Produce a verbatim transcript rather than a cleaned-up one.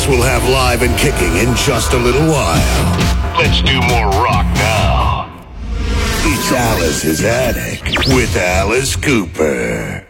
Alice will have live and kicking in just a little while. Let's do more rock now. It's Alice's Attic with Alice Cooper.